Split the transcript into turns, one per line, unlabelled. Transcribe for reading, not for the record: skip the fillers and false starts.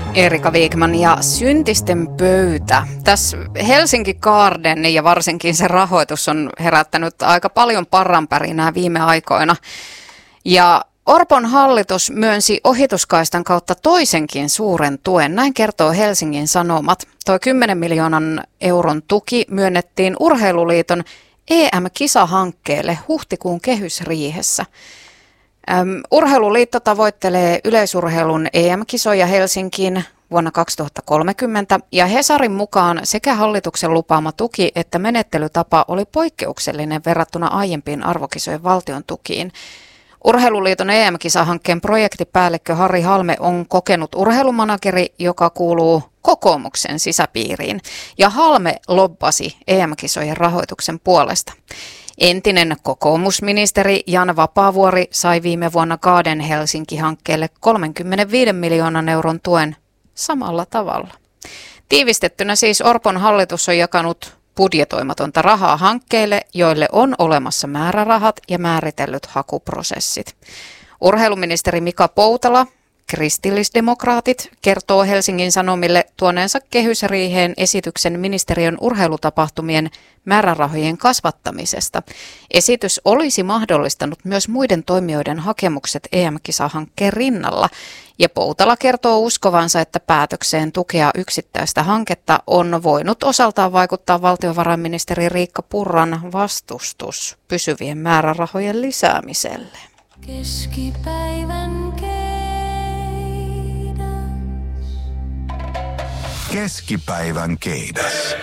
Erika Wigman ja syntisten pöytä. Tässä Helsinki Garden ja varsinkin se rahoitus on herättänyt aika paljon parranpärinää viime aikoina. Ja Orpon hallitus myönsi ohituskaistan kautta toisenkin suuren tuen. Näin kertoo Helsingin Sanomat. Tuo 10 miljoonan euron tuki myönnettiin Urheiluliiton EM-kisahankkeelle huhtikuun kehysriihessä. Urheiluliitto tavoittelee yleisurheilun EM-kisoja Helsinkiin vuonna 2030 ja Hesarin mukaan sekä hallituksen lupaama tuki että menettelytapa oli poikkeuksellinen verrattuna aiempiin arvokisojen valtion tukiin. Urheiluliiton EM-kisahankkeen projektipäällikkö Harri Halme on kokenut urheilumanageri, joka kuuluu kokoomuksen sisäpiiriin, ja Halme lobbasi EM-kisojen rahoituksen puolesta. Entinen kokoomusministeri Jan Vapaavuori sai viime vuonna Garden Helsinki-hankkeelle 35 miljoonan euron tuen samalla tavalla. Tiivistettynä siis Orpon hallitus on jakanut budjetoimatonta rahaa hankkeille, joille on olemassa määrärahat ja määritellyt hakuprosessit. Urheiluministeri Mika Poutala, kristillisdemokraatit, kertoo Helsingin Sanomille tuoneensa kehysriiheen esityksen ministeriön urheilutapahtumien määrärahojen kasvattamisesta. Esitys olisi mahdollistanut myös muiden toimijoiden hakemukset EM-kisahankkeen rinnalla, ja Poutala kertoo uskovansa, että päätökseen tukea yksittäistä hanketta on voinut osaltaan vaikuttaa valtiovarainministeri Riikka Purran vastustus pysyvien määrärahojen lisäämiselle.
Keskipäivän keidäs.